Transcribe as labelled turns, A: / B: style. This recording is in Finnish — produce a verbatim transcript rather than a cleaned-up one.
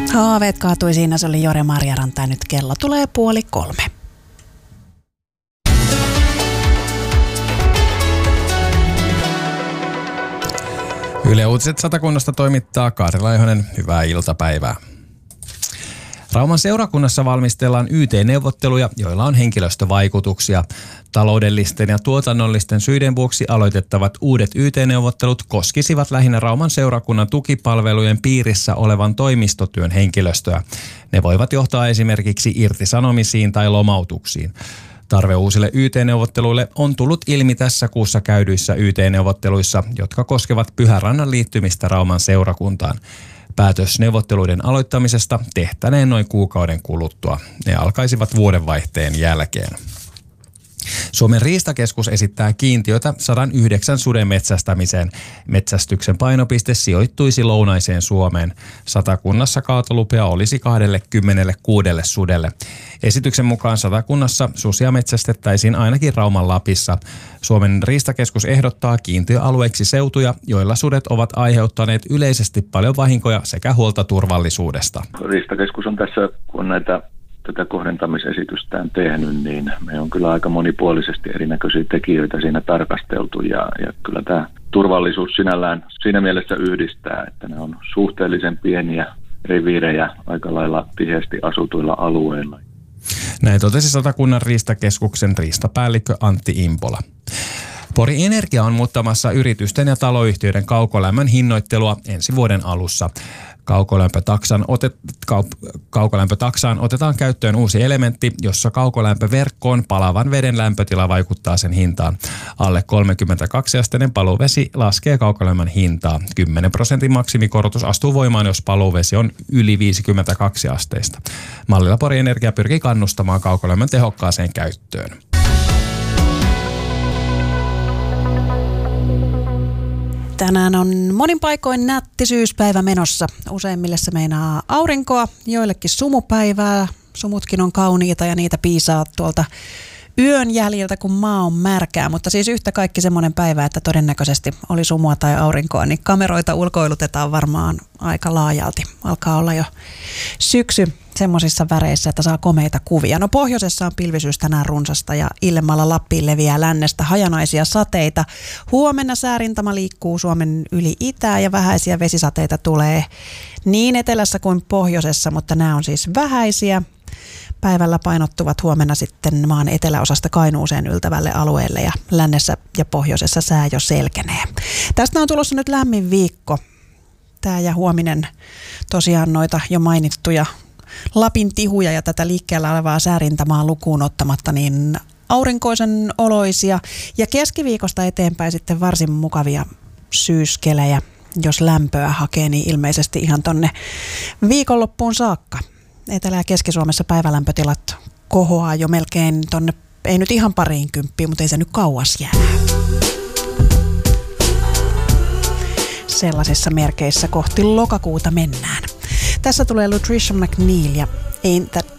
A: Haaveet kaatui siinä, se oli Jore Marjaranta ja nyt kello tulee puoli kolme.
B: Yle Uutiset Satakunnasta toimittaa Kaari Laihonen. Hyvää iltapäivää. Rauman seurakunnassa valmistellaan Y T-neuvotteluja, joilla on henkilöstövaikutuksia. Taloudellisten ja tuotannollisten syiden vuoksi aloitettavat uudet Y T-neuvottelut koskisivat lähinnä Rauman seurakunnan tukipalvelujen piirissä olevan toimistotyön henkilöstöä. Ne voivat johtaa esimerkiksi irtisanomisiin tai lomautuksiin. Tarve uusille Y T-neuvotteluille on tullut ilmi tässä kuussa käydyissä Y T-neuvotteluissa, jotka koskevat Pyhärannan liittymistä Rauman seurakuntaan. Päätös neuvotteluiden aloittamisesta tehtäneen noin kuukauden kuluttua. Ne alkaisivat vuodenvaihteen jälkeen. Suomen riistakeskus esittää kiintiötä sata yhdeksän suden metsästämiseen. Metsästyksen painopiste sijoittuisi lounaiseen Suomeen. Satakunnassa kaatolupia olisi kaksikymmentäkuusi sudelle. Esityksen mukaan Satakunnassa susia metsästettäisiin ainakin Rauman Lapissa. Suomen riistakeskus ehdottaa kiintiöalueeksi seutuja, joilla sudet ovat aiheuttaneet yleisesti paljon vahinkoja sekä huolta turvallisuudesta.
C: Riistakeskus on tässä, kun näitä tätä kohdentamisesitystään tehnyt, niin me on kyllä aika monipuolisesti erinäköisiä tekijöitä siinä tarkasteltu ja, ja kyllä tämä turvallisuus sinällään siinä mielessä yhdistää, että ne on suhteellisen pieniä reviirejä aika lailla tiheästi asutuilla alueilla.
B: Näin totesi Satakunnan riistakeskuksen riistapäällikkö Antti Impola. Pori Energia on muuttamassa yritysten ja taloyhtiöiden kaukolämmön hinnoittelua ensi vuoden alussa. Kaukolämpötaksaan, otet, kaup- kaukolämpötaksaan otetaan käyttöön uusi elementti, jossa kaukolämpöverkkoon palavan veden lämpötila vaikuttaa sen hintaan. Alle kolmekymmentäkaksi asteinen paluvesi laskee kaukolämmön hintaa. kymmenen prosentin maksimikorotus astuu voimaan, jos paluvesi on yli viisikymmentäkaksi asteista. Mallilla Pori Energia pyrkii kannustamaan kaukolämmön tehokkaaseen käyttöön.
A: Tänään on monin paikoin nätti syyspäivä menossa. Useimmille se meinaa aurinkoa, joillekin sumupäivää. Sumutkin on kauniita ja niitä piisaa tuolta yön jäljiltä, kun maa on märkää. Mutta siis yhtä kaikki semmoinen päivä, että todennäköisesti oli sumua tai aurinkoa, niin kameroita ulkoilutetaan varmaan aika laajalti. Alkaa olla jo syksy semmoisissa väreissä, että saa komeita kuvia. No pohjoisessa on pilvisyys tänään runsasta ja illemmalla Lappiin leviää lännestä hajanaisia sateita. Huomenna säärintama liikkuu Suomen yli itään ja vähäisiä vesisateita tulee niin etelässä kuin pohjoisessa, mutta nämä on siis vähäisiä. Päivällä painottuvat huomenna sitten maan eteläosasta Kainuuseen yltävälle alueelle ja lännessä ja pohjoisessa sää jo selkenee. Tästä on tulossa nyt lämmin viikko. Tää ja huominen tosiaan noita jo mainittuja Lapin tihuja ja tätä liikkeellä olevaa säärintamaa lukuun ottamatta niin aurinkoisen oloisia ja keskiviikosta eteenpäin sitten varsin mukavia syyskelejä. Jos lämpöä hakee, niin ilmeisesti ihan tonne viikonloppuun saakka. Etelä- ja Keski-Suomessa päivälämpötilat kohoaa jo melkein tonne, ei nyt ihan pariin kymppiin, mutta ei se nyt kauas jää. Sellaisissa merkeissä kohti lokakuuta mennään. Tässä tulee Lutricia McNeil ja Ain't That